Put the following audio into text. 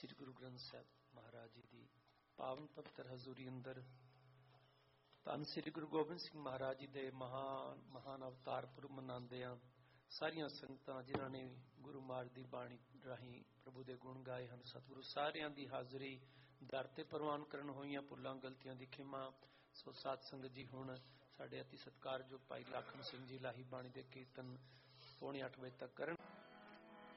ਸ੍ਰੀ ਗੁਰੂ ਗ੍ਰੰਥ ਸਾਹਿਬ ਮਹਾਰਾਜ ਜੀ ਦੀ ਪਾਵਨ ਪਵਿੱਤਰ ਹਜ਼ੂਰੀ ਅੰਦਰ ਧੰਨ ਸ੍ਰੀ ਗੁਰੂ ਗੋਬਿੰਦ ਸਿੰਘ ਮਹਾਰਾਜ ਜੀ ਦੇ ਮਹਾਨ ਅਵਤਾਰ ਪੁਰਬ ਮਨਾਉਂਦੇ ਹਾਂ। ਸਾਰੀਆਂ ਸੰਗਤਾਂ ਜਿਨ੍ਹਾਂ ਨੇ ਗੁਰੂ ਮਹਾਰਾਜ ਦੀ ਬਾਣੀ ਰਾਹੀਂ ਪ੍ਰਭੂ ਦੇ ਗੁਣ ਗਾਏ ਹਨ, ਸਤਿਗੁਰੂ ਸਾਰਿਆਂ ਦੀ ਹਾਜ਼ਰੀ ਦਰ ਤੇ ਪ੍ਰਵਾਨ ਕਰਨ ਹੋਈਆਂ। ਭੁੱਲਾਂ ਗਲਤੀਆਂ ਦੀ ਖਿਮਾ। ਸੋ ਸਾਧ ਸੰਗਤ ਜੀ, ਹੁਣ ਸਾਡੇ ਅਤੀ ਸਤਿਕਾਰਯੋਗ ਭਾਈ ਲਖਨ ਸਿੰਘ ਜੀ ਲਾਹੀ ਬਾਣੀ ਦੇ ਕੀਰਤਨ 7:45 ਵਜੇ ਤੱਕ ਕਰਨ।